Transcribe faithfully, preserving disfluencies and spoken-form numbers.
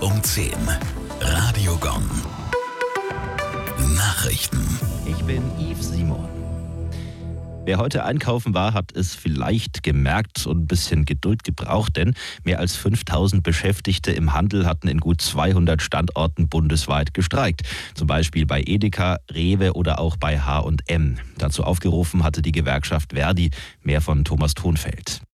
um zehn. Radio Gong. Nachrichten. Ich bin Yves Simon. Wer heute einkaufen war, hat es vielleicht gemerkt und ein bisschen Geduld gebraucht, denn mehr als fünftausend Beschäftigte im Handel hatten in gut zweihundert Standorten bundesweit gestreikt. Zum Beispiel bei Edeka, Rewe oder auch bei H und M. Dazu aufgerufen hatte die Gewerkschaft Verdi. Mehr von Thomas Thonfeld.